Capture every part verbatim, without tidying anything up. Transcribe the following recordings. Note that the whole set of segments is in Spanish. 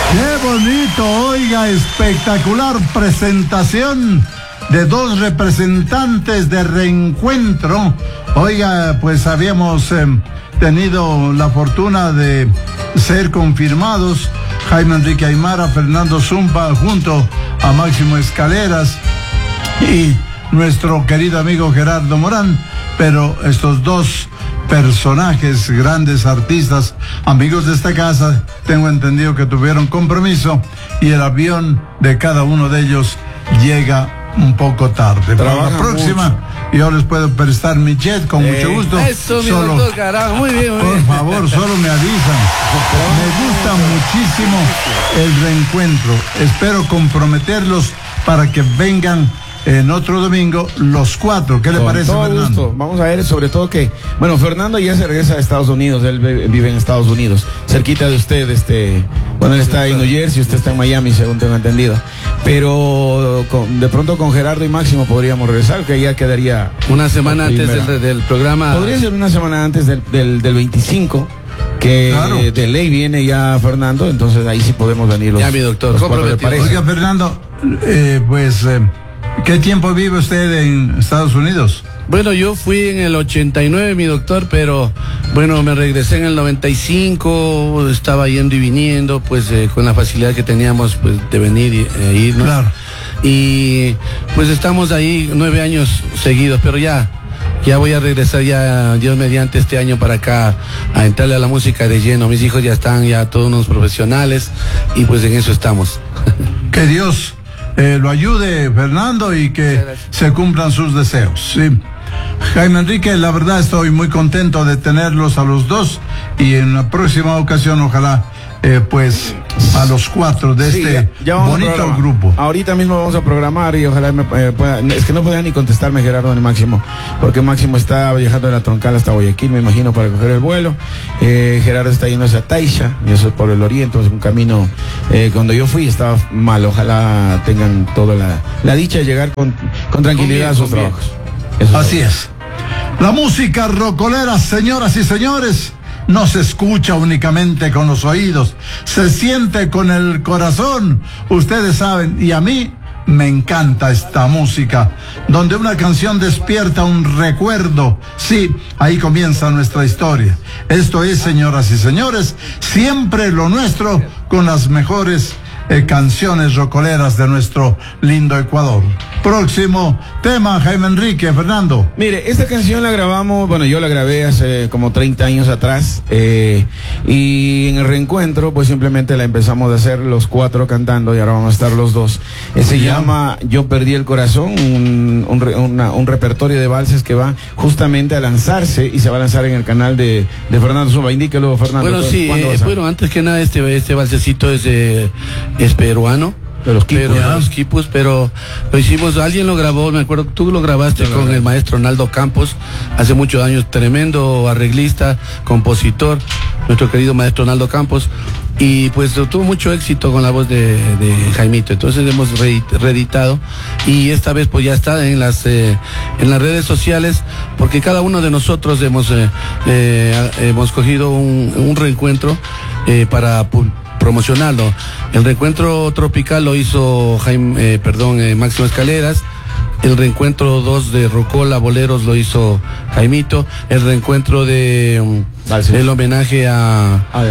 Qué bonito, oiga, espectacular presentación de dos representantes de Reencuentro. Oiga, pues habíamos eh, tenido la fortuna de ser confirmados Jaime Enrique Aymara, Fernando Zumba, junto a Máximo Escaleras y nuestro querido amigo Gerardo Morán, pero estos dos personajes, grandes artistas, amigos de esta casa, tengo entendido que tuvieron compromiso y el avión de cada uno de ellos llega un poco tarde. Para la próxima, mucho. Yo les puedo prestar mi jet con eh, mucho gusto. Eso, solo, mi doctor, carajo, muy bien, muy por bien. favor, solo me avisan. Me gusta muchísimo el Reencuentro. Espero comprometerlos para que vengan en otro domingo los cuatro. ¿Qué le Con parece, todo Fernando? Gusto. Vamos a ver, sobre todo que, bueno, Fernando ya se regresa a Estados Unidos, él vive en Estados Unidos, cerquita de usted, este, bueno, él está en New Jersey, usted está en Miami, según tengo entendido, pero con, de pronto con Gerardo y Máximo podríamos regresar, que ya quedaría una semana antes del, del programa. Podría ser una semana antes del, del, del veinticinco, que claro. De ley viene ya Fernando, entonces ahí sí podemos venir los, ya, mi doctor, los cuatro, ¿le parece? Oiga, Fernando, eh, pues eh, ¿qué tiempo vive usted en Estados Unidos? Bueno, yo fui en el ochenta y nueve, mi doctor, pero bueno, me regresé en el noventa y cinco, estaba yendo y viniendo, pues eh, con la facilidad que teníamos pues de venir y eh, irnos. Claro. Y pues estamos ahí nueve años seguidos, pero ya, ya voy a regresar ya, Dios mediante, este año para acá, a entrarle a la música de lleno. Mis hijos ya están ya todos unos profesionales y pues en eso estamos. Que Dios Eh, lo ayude, Fernando, y que se cumplan sus deseos. Sí. Jaime Enrique, la verdad estoy muy contento de tenerlos a los dos y en la próxima ocasión ojalá eh, pues a los cuatro de sí, este ya, ya bonito grupo. Ahorita mismo vamos a programar y ojalá me eh, pueda, es que no podía ni contestarme Gerardo ni Máximo, porque Máximo está viajando de la Troncal hasta Guayaquil, me imagino, para coger el vuelo. eh, Gerardo está yendo hacia Taisha, y eso es por el oriente, es un camino, eh, cuando yo fui estaba mal, ojalá tengan toda la, la dicha de llegar con, con tranquilidad a sus trabajos. Eso así es. La música rocolera, señoras y señores, no se escucha únicamente con los oídos, se siente con el corazón. Ustedes saben, y a mí me encanta esta música, donde una canción despierta un recuerdo. Sí, ahí comienza nuestra historia. Esto es, señoras y señores, siempre lo nuestro, con las mejores eh, canciones rocoleras de nuestro lindo Ecuador. Próximo tema, Jaime Enrique, Fernando. Mire, esta canción la grabamos, bueno, yo la grabé hace como treinta años atrás, eh, y en el Reencuentro, pues simplemente la empezamos a hacer los cuatro cantando, y ahora vamos a estar los dos. Eh, se yeah. llama Yo Perdí el Corazón, un, un, una, un repertorio de valses que va justamente a lanzarse, y se va a lanzar en el canal de, de Fernando Zumba. Indíquelo, Fernando. Bueno, sí, eh, bueno, antes que nada, este, este valsecito es, eh, es peruano. De los quipus, pero, los quipus, pero lo hicimos, alguien lo grabó, me acuerdo, tú lo grabaste con verdad. El maestro Naldo Campos, hace muchos años, tremendo arreglista, compositor, nuestro querido maestro Naldo Campos, y pues tuvo mucho éxito con la voz de, de Jaimito, entonces hemos re, reeditado, y esta vez pues ya está en las eh, en las redes sociales, porque cada uno de nosotros hemos eh, eh, hemos cogido un, un reencuentro eh, para promocionarlo. El Reencuentro Tropical lo hizo Jaime, eh, perdón, eh, Máximo Escaleras. El Reencuentro dos de Rocola Boleros lo hizo Jaimito. El Reencuentro de um, el homenaje a, a,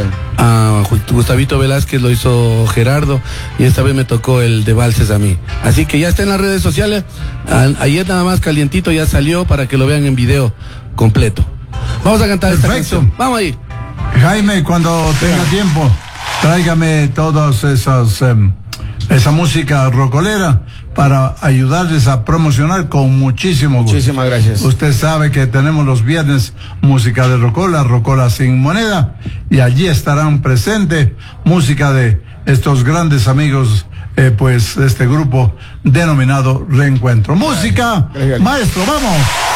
a Gustavito Velázquez lo hizo Gerardo, y esta vez me tocó el de valses a mí. Así que ya está en las redes sociales. A, ayer nada más calientito ya salió para que lo vean en video completo. Vamos a cantar esta canción. Vamos ahí. Jaime, cuando tenga tiempo, tráigame todos esos um, esa música rocolera para ayudarles a promocionar con muchísimo gusto. Muchísimas gracias. Usted sabe que tenemos los viernes música de Rocola, Rocola sin moneda, y allí estarán presentes música de estos grandes amigos, eh, pues de este grupo denominado Reencuentro. Música, gracias. Maestro, vamos.